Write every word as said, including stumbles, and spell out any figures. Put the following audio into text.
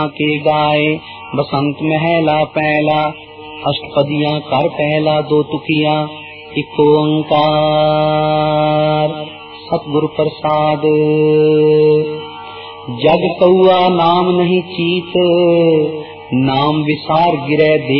के गाए बसंत महला पहला अष्टपदियां कर पहला दो तुकिया एक ओंकार सतगुरु प्रसाद। जग कौआ नाम नहीं चीत नाम विसार गिरै दे